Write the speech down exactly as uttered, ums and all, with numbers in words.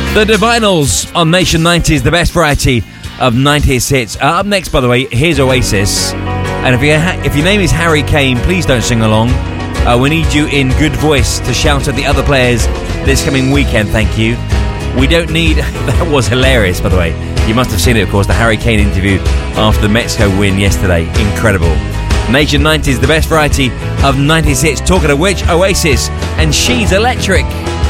The Divinals on Nation nineties, the best variety of nineties hits. Uh, up next, by the way, here's Oasis. And if, you ha- if your name is Harry Kane, please don't sing along. Uh, we need you in good voice to shout at the other players this coming weekend, thank you. We don't need... That was hilarious, by the way. You must have seen it, of course, the Harry Kane interview after the Mexico win yesterday. Incredible. Nation nineties, the best variety of nineties hits. Talking of which, Oasis and She's Electric.